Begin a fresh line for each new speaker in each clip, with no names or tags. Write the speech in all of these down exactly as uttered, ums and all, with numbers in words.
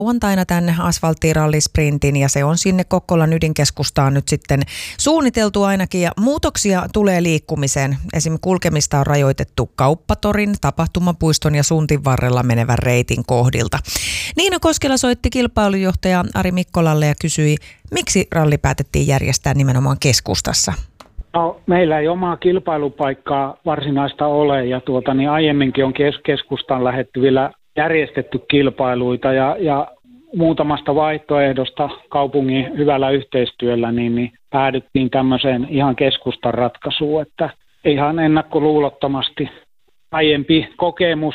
Lauantaina tänne asfalttirallisprintin ja se on sinne Kokkolan ydinkeskustaan nyt sitten suunniteltu ainakin ja muutoksia tulee liikkumiseen. Esimerkiksi kulkemista on rajoitettu Kauppatorin, Tapahtumapuiston ja Suntin varrella menevän reitin kohdilta. Niina Koskela soitti kilpailujohtaja Ari Mikkolalle ja kysyi, miksi ralli päätettiin järjestää nimenomaan keskustassa?
No, meillä ei omaa kilpailupaikkaa varsinaista ole ja tuota, niin aiemminkin on kes- keskustaan lähettyvillä järjestetty kilpailuita ja, ja muutamasta vaihtoehdosta kaupungin hyvällä yhteistyöllä niin, niin päädyttiin tämmöiseen ihan keskustan ratkaisuun, että ihan ennakkoluulottomasti aiempi kokemus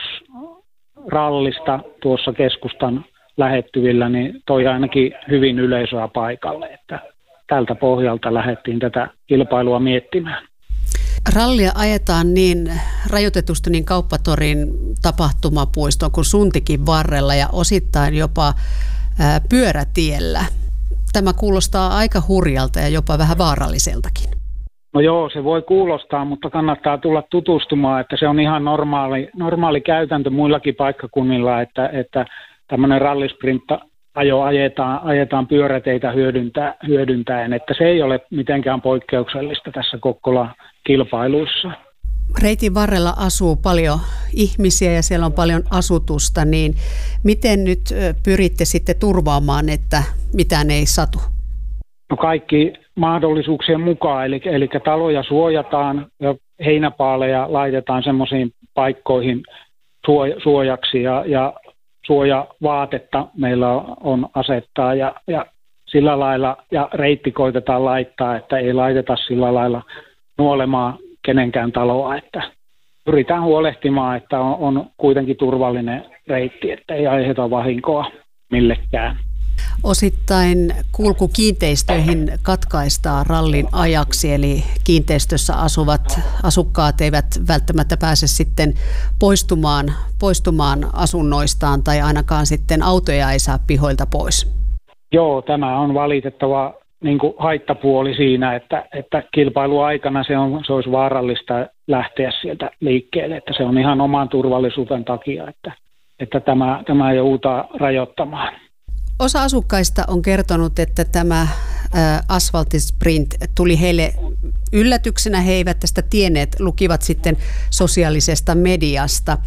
rallista tuossa keskustan lähettyvillä niin toi ainakin hyvin yleisöä paikalle, että tältä pohjalta lähdettiin tätä kilpailua miettimään.
Rallia ajetaan niin rajoitetusti niin Kauppatorin, Tapahtumapuiston kuin Suntikin varrella ja osittain jopa ää, pyörätiellä. Tämä kuulostaa aika hurjalta ja jopa vähän vaaralliseltakin.
No joo, se voi kuulostaa, mutta kannattaa tulla tutustumaan, että se on ihan normaali, normaali käytäntö muillakin paikkakunnilla, että, että tämmöinen rallisprintta ajo ajetaan, ajetaan pyöräteitä hyödyntää, hyödyntäen, että se ei ole mitenkään poikkeuksellista tässä Kokkolan kilpailuissa.
Reitin varrella asuu paljon ihmisiä ja siellä on paljon asutusta, niin miten nyt pyritte sitten turvaamaan, että mitään ei satu?
No kaikki mahdollisuuksien mukaan, eli, eli taloja suojataan ja heinäpaaleja laitetaan semmoisiin paikkoihin suojaksi ja, ja suojavaatetta meillä on asettaa ja, ja sillä lailla, ja reitti koitetaan laittaa, että ei laiteta sillä lailla nuolemaan kenenkään taloa, että pyritään huolehtimaan, että on, on kuitenkin turvallinen reitti, että ei aiheuta vahinkoa millekään.
Osittain kulku kiinteistöihin katkaistaan rallin ajaksi, eli kiinteistössä asuvat asukkaat eivät välttämättä pääse sitten poistumaan, poistumaan asunnoistaan tai ainakaan sitten autoja ei saa pihoilta pois.
Joo, tämä on valitettava niin kuin haittapuoli siinä, että, että kilpailuaikana se, on, se olisi vaarallista lähteä sieltä liikkeelle, että se on ihan oman turvallisuuden takia, että, että tämä, tämä joudutaan rajoittamaan.
Osa asukkaista on kertonut, että tämä asfalttisprint tuli heille yllätyksenä. He eivät tästä tienneet, lukivat sitten sosiaalisesta mediasta.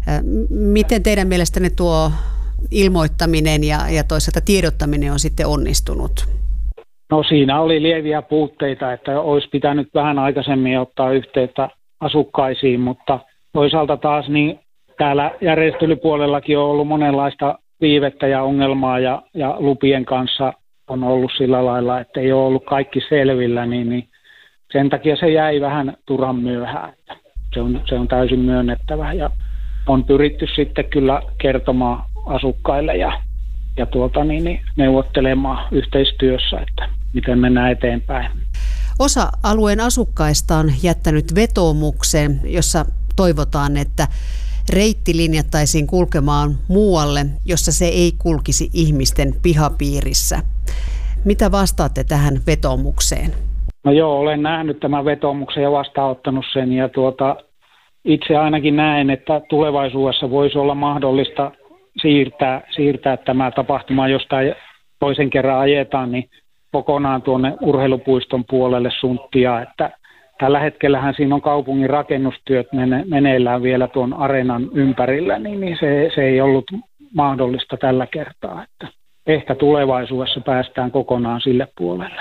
Miten teidän mielestänne tuo ilmoittaminen ja, ja toisaalta tiedottaminen on sitten onnistunut?
No siinä oli lieviä puutteita, että olisi pitänyt vähän aikaisemmin ottaa yhteyttä asukkaisiin, mutta toisaalta taas niin täällä järjestelypuolellakin on ollut monenlaista viivettä ja ongelmaa ja, ja lupien kanssa on ollut sillä lailla, että ei ole ollut kaikki selvillä, niin, niin sen takia se jäi vähän turhan myöhään. Se on, se on täysin myönnettävä ja on pyritty sitten kyllä kertomaan asukkaille ja, ja tuota, niin, niin neuvottelemaan yhteistyössä, että miten mennään eteenpäin.
Osa alueen asukkaista on jättänyt vetoomuksen, jossa toivotaan, että reitti linjattaisiin kulkemaan muualle, jossa se ei kulkisi ihmisten pihapiirissä. Mitä vastaatte tähän vetoomukseen?
No joo, olen nähnyt tämän vetoomuksen ja vastaanottanut sen. Ja tuota, itse ainakin näen, että tulevaisuudessa voisi olla mahdollista siirtää, siirtää tämä tapahtuma, josta toisen kerran ajetaan, niin kokonaan tuonne urheilupuiston puolelle Sunttia, että tällä hetkellähän siinä on kaupungin rakennustyöt meneillään vielä tuon areenan ympärillä, niin se, se ei ollut mahdollista tällä kertaa. Että ehkä tulevaisuudessa päästään kokonaan sille puolelle.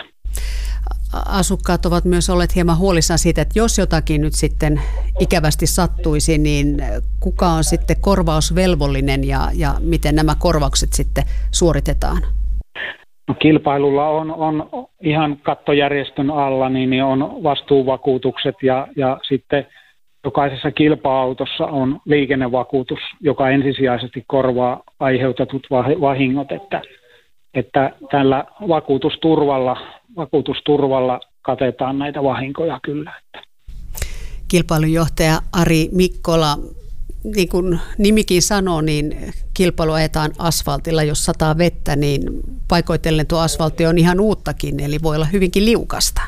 Asukkaat ovat myös olleet hieman huolissaan siitä, että jos jotakin nyt sitten ikävästi sattuisi, niin kuka on sitten korvausvelvollinen ja, ja miten nämä korvaukset sitten suoritetaan?
No, kilpailulla on, on ihan kattojärjestön alla, niin on vastuuvakuutukset ja, ja sitten jokaisessa kilpa-autossa on liikennevakuutus, joka ensisijaisesti korvaa aiheutetut vahingot, että, että tällä vakuutusturvalla, vakuutusturvalla katetaan näitä vahinkoja kyllä.
Kilpailujohtaja Ari Mikkola, niin kuin nimikin sanoo, niin kilpailu ajetaan asfaltilla. Jos sataa vettä, niin paikoitellen tuo asfaltti on ihan uuttakin, eli voi olla hyvinkin liukasta.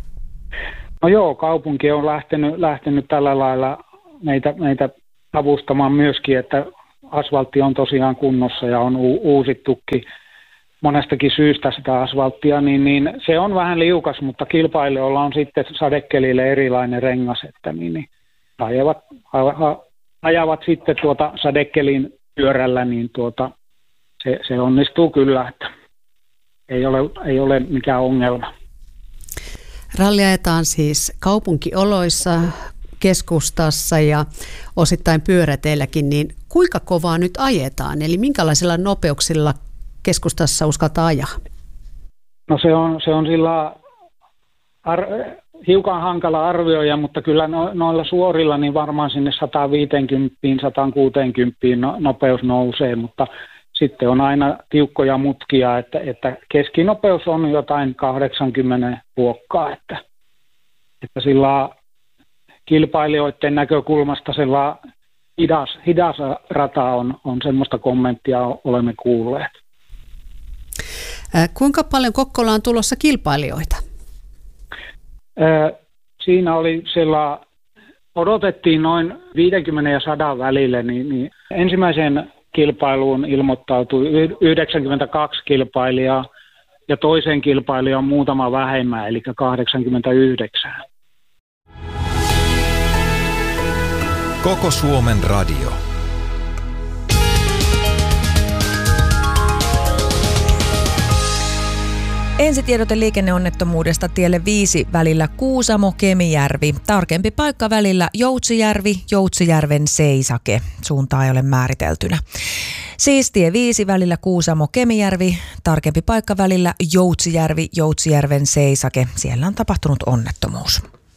No joo, kaupunki on lähtenyt, lähtenyt tällä lailla meitä, meitä avustamaan myöskin, että asfaltti on tosiaan kunnossa ja on u- uusittukin monestakin syystä sitä asfalttia, niin, niin se on vähän liukas, mutta kilpailijoilla on sitten sadekelille erilainen rengas, että niin, niin ajavat, ajavat sitten tuota sadekelin pyörällä, niin tuota, se, se onnistuu kyllä, että ei ole, ei ole mikään ongelma.
Ralli ajetaan siis kaupunkioloissa, keskustassa ja osittain pyöräteilläkin, niin kuinka kovaa nyt ajetaan? Eli minkälaisilla nopeuksilla keskustassa uskaltaa ajaa?
No se on, se on sillä ar- hiukan hankala arvioida, mutta kyllä no, noilla suorilla niin varmaan sinne sata viisikymmentä sata kuusikymmentä no, nopeus nousee, mutta sitten on aina tiukkoja mutkia, että, että keskinopeus on jotain kahdeksankymmentä luokkaa, että, että sillä kilpailijoiden näkökulmasta sillä hidas, hidas rata on, on semmoista kommenttia olemme kuulleet.
Kuinka paljon Kokkolaan on tulossa kilpailijoita?
Siinä oli sillä, odotettiin noin viisikymmentä ja sata välille, niin, niin ensimmäiseen kilpailuun ilmoittautui yhdeksänkymmentäkaksi kilpailijaa ja toisen kilpailijan muutama vähemmän, eli kahdeksankymmentäyhdeksän.
Koko Suomen radio.
Ensitiedote liikenneonnettomuudesta tielle viisi välillä Kuusamo-Kemijärvi. Tarkempi paikka välillä Joutsijärvi, Joutsijärven seisake. Suuntaa ei ole määriteltynä. Siis tie viisi välillä Kuusamo-Kemijärvi. Tarkempi paikka välillä Joutsijärvi, Joutsijärven seisake. Siellä on tapahtunut onnettomuus.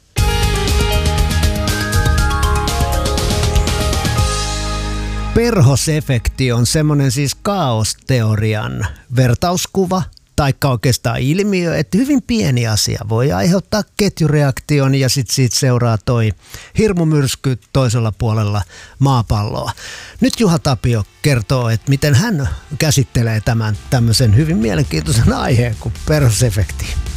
Perhosefekti on semmoinen siis kaosteorian vertauskuva, taikka oikeastaan ilmiö, että hyvin pieni asia voi aiheuttaa ketjureaktion ja sitten siitä seuraa toi hirmumyrsky toisella puolella maapalloa. Nyt Juha Tapio kertoo, että miten hän käsittelee tämän tämmöisen hyvin mielenkiintoisen aiheen kuin perhosefekti.